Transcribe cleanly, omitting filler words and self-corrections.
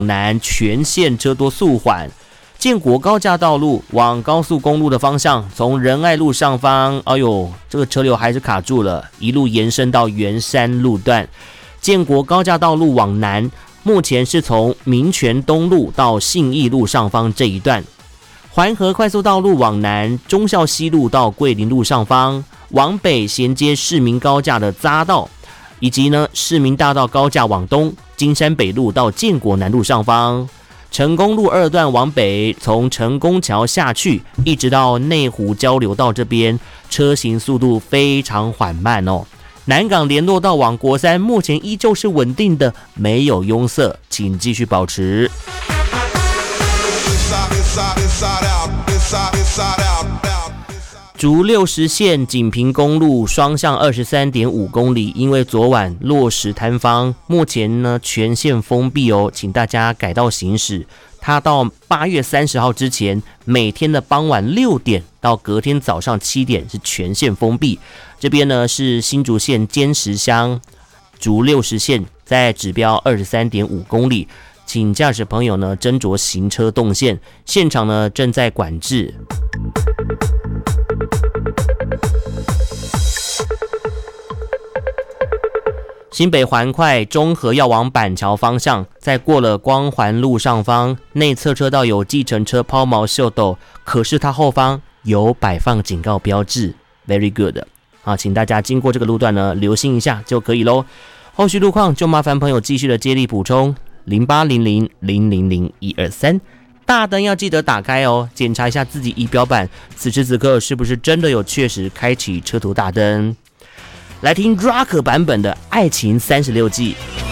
南全线车多速缓。建国高架道路往高速公路的方向，从仁爱路上方，这个车流还是卡住了，一路延伸到圆山路段。建国高架道路往南，目前是从民权东路到信义路上方这一段。环河快速道路往南，忠孝西路到桂林路上方，往北衔接市民高架的匝道，以及呢市民大道高架往东，金山北路到建国南路上方。成功路2段往北，从成功桥下去，一直到内湖交流道这边，车行速度非常缓慢哦。南港联络道往国三，目前依旧是稳定的，没有拥塞，请继续保持。竹60线锦屏公路双向 23.5 公里，因为昨晚落石坍方，目前呢全线封闭哦，请大家改道行驶。它到8月30号之前，每天的傍晚6点到隔天早上7点是全线封闭。这边呢是新竹县尖石乡竹60线，在指标 23.5 公里，请驾驶朋友呢斟酌行车动线，现场呢正在管制。新北环快中和要往板桥方向，在过了光环路上方，内侧车道有计程车抛锚秀逗，可是它后方有摆放警告标志 ，very good。好，请大家经过这个路段呢，留心一下就可以咯。后续路况就麻烦朋友继续的接力补充0800000123。大灯要记得打开哦，检查一下自己仪表板，此时此刻是不是真的有确实开启车头大灯。来听 Rock 版本的《爱情36季》。